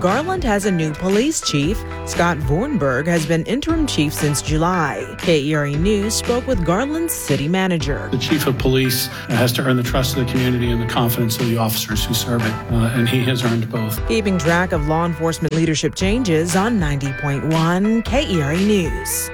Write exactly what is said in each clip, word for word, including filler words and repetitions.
Garland has a new police chief. Scott Vornberg has been interim chief since July. K E R A News spoke with Garland's city manager. The chief of police has to earn the trust of the community and the confidence of the officers who serve it, uh, and he has earned both. Keeping track of law enforcement leadership changes on ninety point one K E R A News.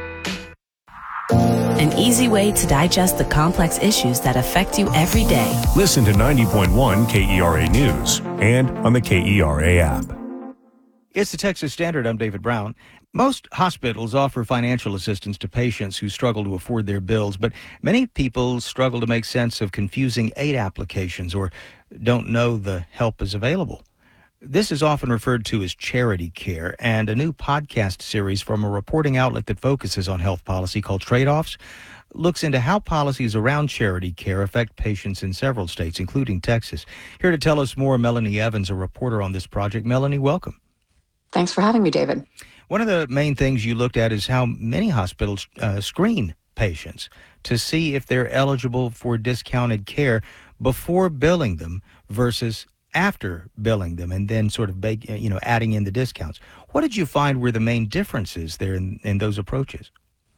An easy way to digest the complex issues that affect you every day. Listen to ninety point one K E R A News and on the K E R A app. It's the Texas Standard. I'm David Brown. Most hospitals offer financial assistance to patients who struggle to afford their bills, but many people struggle to make sense of confusing aid applications or don't know the help is available. This is often referred to as charity care, and a new podcast series from a reporting outlet that focuses on health policy called Trade-Offs looks into how policies around charity care affect patients in several states, including Texas. Here to tell us more, Melanie Evans, a reporter on this project. Melanie, welcome. Thanks for having me, David. One of the main things you looked at is how many hospitals uh, screen patients to see if they're eligible for discounted care before billing them versus after billing them and then sort of bake, you know, adding in the discounts. What did you find were the main differences there in, in those approaches?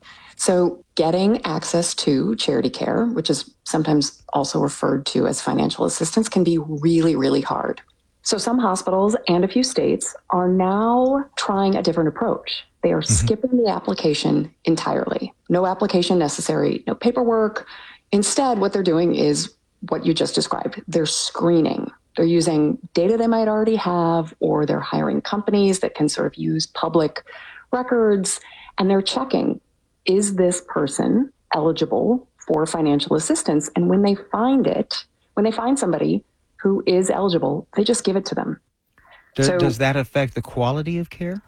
So getting access to charity care, which is sometimes also referred to as financial assistance, can be really, really hard. So some hospitals and a few states are now trying a different approach. They are mm-hmm. skipping the application entirely. No application necessary, no paperwork. Instead, what they're doing is what you just described. They're screening. They're using data they might already have, or they're hiring companies that can sort of use public records, and they're checking, is this person eligible for financial assistance? And when they find it, when they find somebody who is eligible, they just give it to them. Does, so, does that affect the quality of care?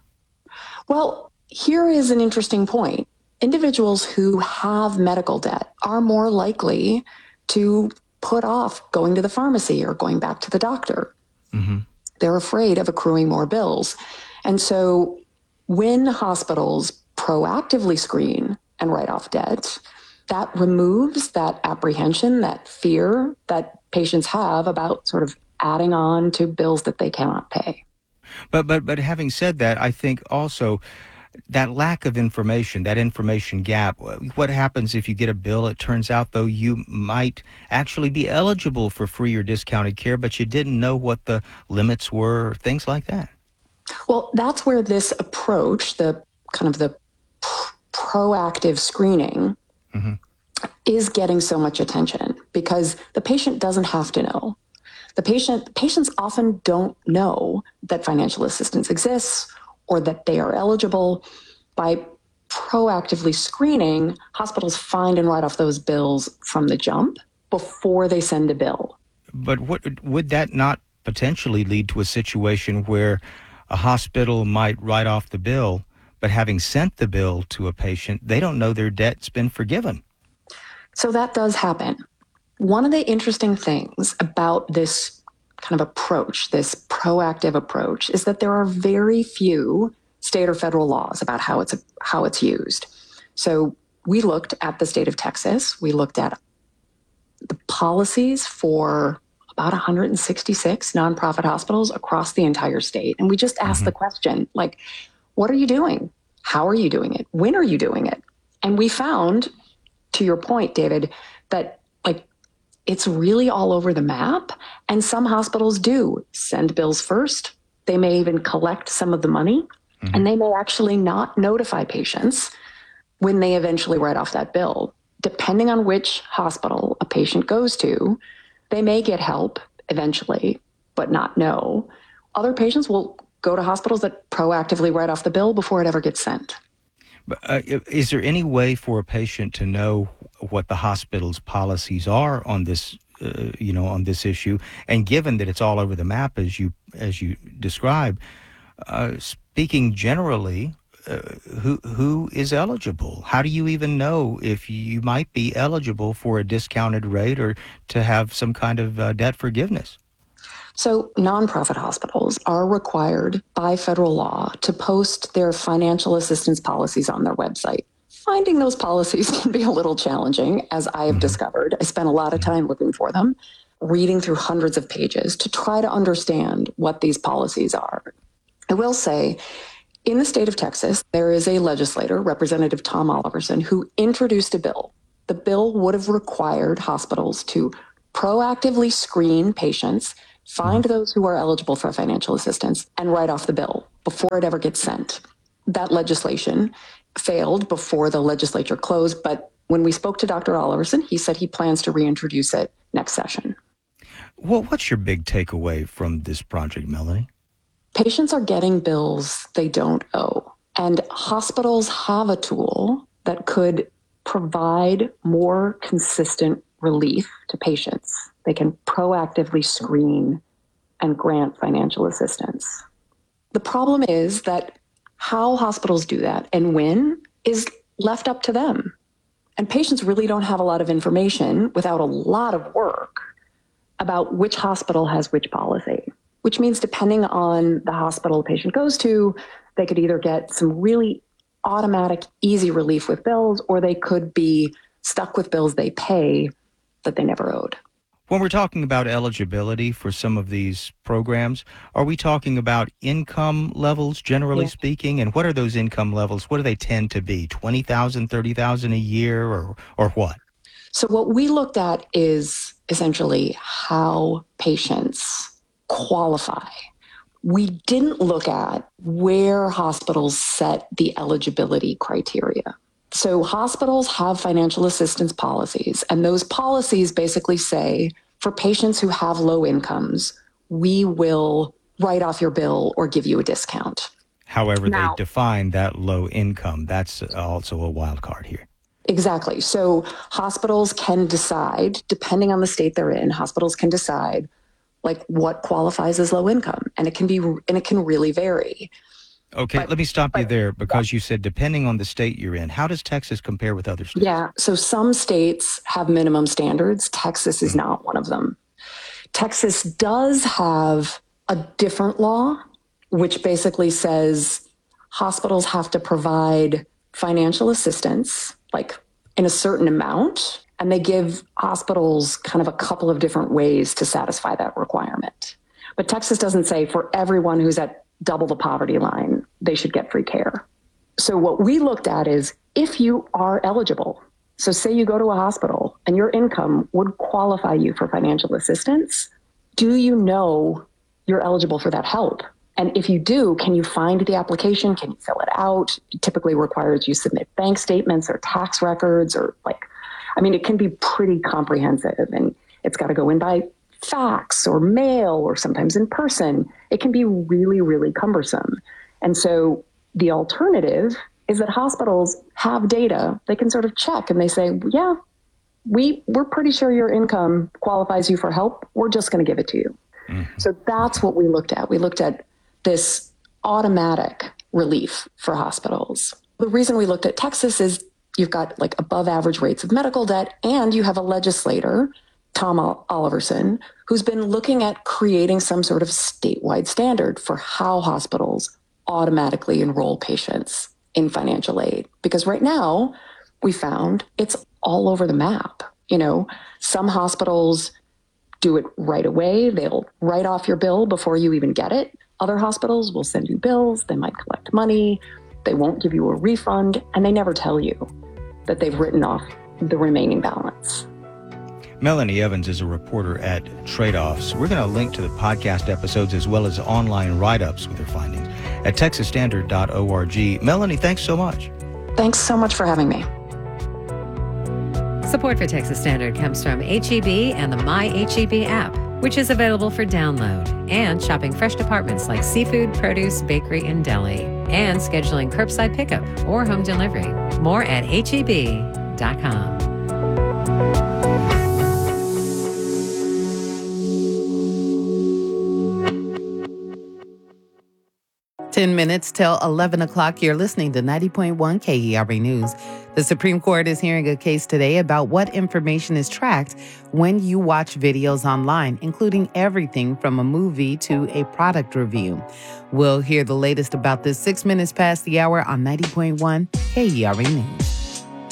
Well, here is an interesting point. Individuals who have medical debt are more likely to put off going to the pharmacy or going back to the doctor. Mm-hmm. They're afraid of accruing more bills. And so when hospitals proactively screen and write off debt, that removes that apprehension, that fear that patients have about sort of adding on to bills that they cannot pay. But but but having said that, I think also that lack of information, that information gap, what happens if you get a bill, it turns out, though, you might actually be eligible for free or discounted care, but you didn't know what the limits were, things like that? Well, that's where this approach, the kind of the proactive screening, mm-hmm. is getting so much attention because the patient doesn't have to know. The patient, patients often don't know that financial assistance exists or that they are eligible. By proactively screening, hospitals find and write off those bills from the jump before they send a bill. But what, would that not potentially lead to a situation where a hospital might write off the bill, but having sent the bill to a patient, they don't know their debt's been forgiven? So that does happen. One of the interesting things about this kind of approach, this proactive approach, is that there are very few state or federal laws about how it's how it's used. So we looked at the state of Texas. We looked at the policies for about one hundred sixty-six nonprofit hospitals across the entire state. And we just asked mm-hmm. the question, like, what are you doing? How are you doing it? When are you doing it? And we found, to your point, David, that like it's really all over the map. And some hospitals do send bills first. They may even collect some of the money, mm-hmm. and they may actually not notify patients when they eventually write off that bill. Depending on which hospital a patient goes to, they may get help eventually, but not know. Other patients will go to hospitals that proactively write off the bill before it ever gets sent. But, uh, is there any way for a patient to know what the hospital's policies are on this, uh, you know, on this issue? And given that it's all over the map, as you as you described, uh, speaking generally, uh, who who is eligible? How do you even know if you might be eligible for a discounted rate or to have some kind of uh, debt forgiveness? So nonprofit hospitals are required by federal law to post their financial assistance policies on their website. Finding those policies can be a little challenging, as I have mm-hmm. discovered. I spent a lot of time looking for them, reading through hundreds of pages to try to understand what these policies are. I will say, in the state of Texas, there is a legislator, Representative Tom Oliverson, who introduced a bill. The bill would have required hospitals to proactively screen patients, find those who are eligible for financial assistance, and write off the bill before it ever gets sent. That legislation failed before the legislature closed, but when we spoke to Doctor Oliverson, he said he plans to reintroduce it next session. Well, what's your big takeaway from this project, Melanie? Patients are getting bills they don't owe, and hospitals have a tool that could provide more consistent relief to patients. They can proactively screen and grant financial assistance. The problem is that how hospitals do that and when is left up to them. And patients really don't have a lot of information without a lot of work about which hospital has which policy, which means depending on the hospital the patient goes to, they could either get some really automatic, easy relief with bills, or they could be stuck with bills they pay that they never owed. When we're talking about eligibility for some of these programs, are we talking about income levels, generally yeah. speaking? And what are those income levels? What do they tend to be? twenty thousand dollars, thirty thousand dollars a year, or or what? So what we looked at is essentially how patients qualify. We didn't look at where hospitals set the eligibility criteria. So hospitals have financial assistance policies, and those policies basically say, for patients who have low incomes, we will write off your bill or give you a discount. However, now, they define that low income. That's also a wild card here. Exactly. So hospitals can decide, depending on the state they're in, hospitals can decide like what qualifies as low income, and it can be, and it can really vary. Okay, but, let me stop but, you there because yeah. you said depending on the state you're in. How does Texas compare with other states? Yeah, so some states have minimum standards. Texas is mm-hmm. not one of them. Texas does have a different law, which basically says hospitals have to provide financial assistance, like in a certain amount, and they give hospitals kind of a couple of different ways to satisfy that requirement. But Texas doesn't say for everyone who's at double the poverty line, they should get free care. So what we looked at is if you are eligible, so say you go to a hospital and your income would qualify you for financial assistance, do you know you're eligible for that help? And if you do, can you find the application? Can you fill it out? It typically requires you submit bank statements or tax records or like, I mean, it can be pretty comprehensive, and it's got to go in by fax or mail or sometimes in person. It can be really, really cumbersome. And so the alternative is that hospitals have data they can sort of check, and they say, yeah, we, we're pretty sure your income qualifies you for help. We're just going to give it to you. Mm-hmm. So that's what we looked at. We looked at this automatic relief for hospitals. The reason we looked at Texas is you've got like above average rates of medical debt, and you have a legislator, Tom Oliverson, who's been looking at creating some sort of statewide standard for how hospitals automatically enroll patients in financial aid. Because right now, we found it's all over the map. You know, some hospitals do it right away. They'll write off your bill before you even get it. Other hospitals will send you bills. They might collect money. They won't give you a refund, and they never tell you that they've written off the remaining balance. Melanie Evans is a reporter at Trade-Offs. We're going to link to the podcast episodes as well as online write-ups with her findings at texas standard dot org. Melanie, thanks so much. Thanks so much for having me. Support for Texas Standard comes from H E B and the My H E B app, which is available for download, and shopping fresh departments like seafood, produce, bakery, and deli, and scheduling curbside pickup or home delivery. More at H E B dot com. Ten minutes till eleven o'clock, you're listening to ninety point one K E R A News. The Supreme Court is hearing a case today about what information is tracked when you watch videos online, including everything from a movie to a product review. We'll hear the latest about this six minutes past the hour on ninety point one K E R A News.